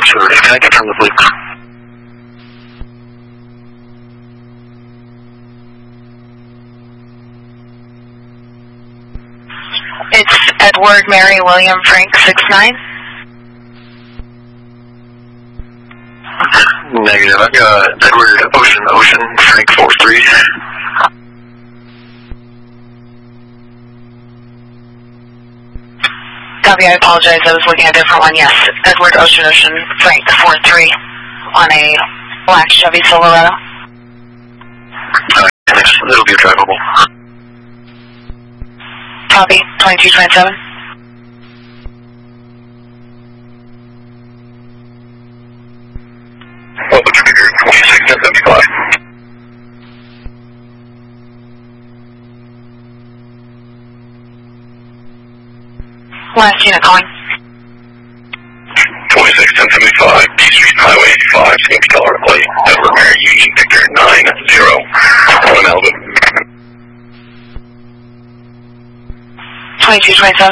Conservative. Can I confirm the fleet? It's Edward Mary William Frank 69. Negative. I've got Edward Ocean Frank 43. Copy, I apologize. I was looking at a different one. Yes, Edward Ocean Frank 43 on a black Chevy Silverado. It'll be drivable. Copy, 2227. Public figure 2675. Last unit calling. 261075, D Street Highway 85, St. Dollar Plate, Edward Mary Union Victor 90, Malibu. 2227.